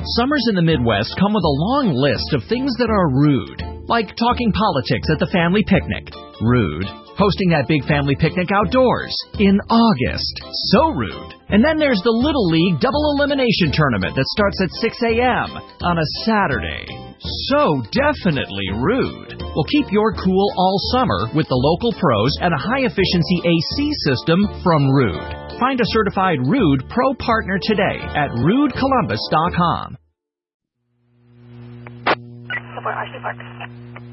Summers in the Midwest come with a long list of things that are rude, like talking politics at the family picnic. Rude. Hosting that big family picnic outdoors in August. So rude. And then there's the Little League Double Elimination Tournament that starts at 6 a.m. on a Saturday. So definitely rude. Well, keep your cool all summer with the local pros and a high-efficiency AC system from Rude. Find a certified Rude Pro partner today at rudecolumbus.com. Support RC Park.